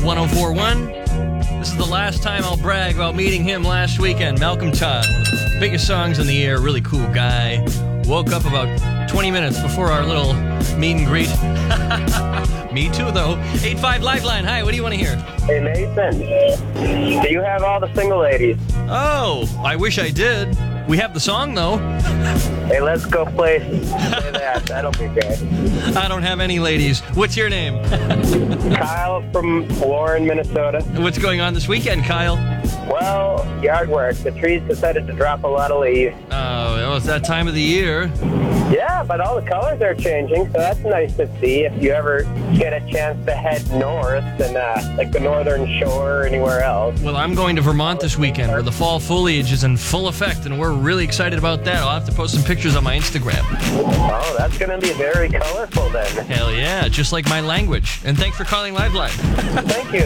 1041. This is the last time I'll brag about meeting him last weekend. Malcolm Todd, one of the biggest songs in the air, really cool guy. Woke up about 20 minutes before our little meet and greet. Me too, though. 85 Lifeline. Hi, what do you want to hear? Hey, Nathan. Do you have all the single ladies? Oh, I wish I did. We have the song, though. Hey, let's go play that. That'll be good. I don't have any ladies. What's your name? Kyle from Warren, Minnesota. What's going on this weekend, Kyle? Well, yard work. The trees decided to drop a lot of leaves. Oh, it's that time of the year. Yeah, but all the colors are changing, so that's nice to see. If you ever get a chance to head north and like the northern shore or anywhere else. Well, I'm going to Vermont this weekend where the fall foliage is in full effect, and we're really excited about that. I'll have to post some pictures on my Instagram. Oh, that's going to be very colorful then. Hell yeah, just like my language. And thanks for calling Lifeline. Thank you.